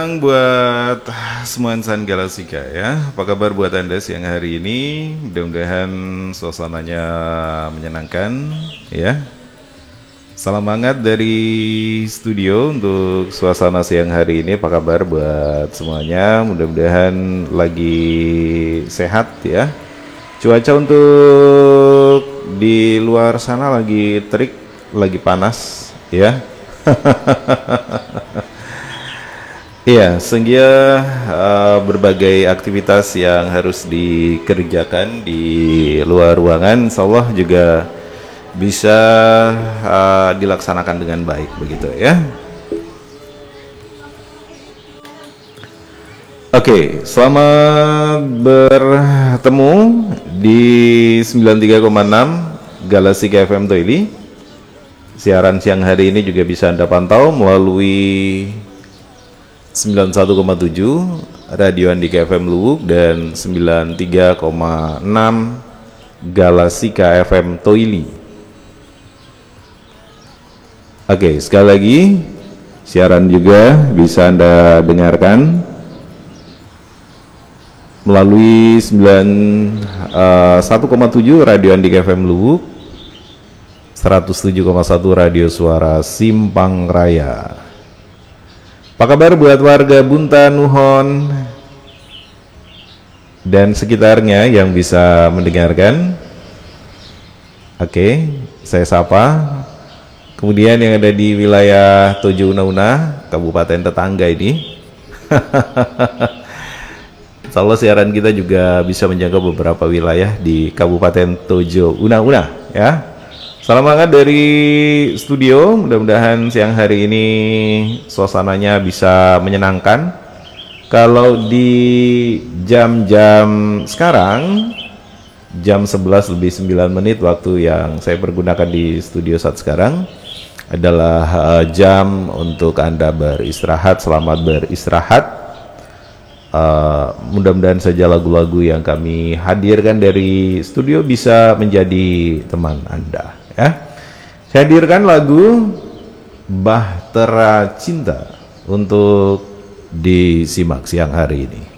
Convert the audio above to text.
Buat semua insan Galasika ya, apa kabar buat Anda siang hari ini? Mudah-mudahan suasananya menyenangkan ya. Salam hangat dari studio untuk suasana siang hari ini. Apa kabar buat semuanya? Mudah-mudahan lagi sehat ya. Cuaca untuk di luar sana lagi terik, lagi panas ya. Iya, sehingga berbagai aktivitas yang harus dikerjakan di luar ruangan, insya Allah juga bisa dilaksanakan dengan baik begitu ya. Oke, selamat bertemu di 93,6 Galasika FM Toili. Siaran siang hari ini juga bisa Anda pantau melalui 91,7 Radio Andika FM Luwuk dan 93,6 Galasika FM Toili. Oke, sekali lagi siaran juga bisa Anda dengarkan melalui 1,7 Radio Andika FM Luwuk, 107,1 Radio Suara Simpang Raya. Apa kabar buat warga Bunta, Nuhon dan sekitarnya yang bisa mendengarkan? Oke, saya sapa. Kemudian yang ada di wilayah Tojo Una-Una, kabupaten tetangga ini. Insya Allah siaran kita juga bisa menjangkau beberapa wilayah di Kabupaten Tojo Una-Una ya. Salam hangat dari studio, mudah-mudahan siang hari ini suasananya bisa menyenangkan. Kalau di jam-jam sekarang, jam 11 lebih 9 menit waktu yang saya pergunakan di studio saat sekarang adalah jam untuk Anda beristirahat, selamat beristirahat. Mudah-mudahan saja lagu-lagu yang kami hadirkan dari studio bisa menjadi teman Anda. Ya, saya hadirkan lagu Bahtera Cinta untuk disimak siang hari ini.